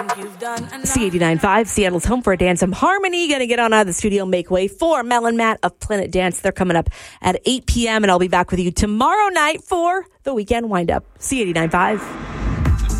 C89.5, Seattle's home for a dance. I'm Harmony. Going to get on out of the studio, make way for Mel and Matt of Planet Dance. They're coming up at 8 p.m. and I'll be back with you tomorrow night for the weekend wind-up. C89.5.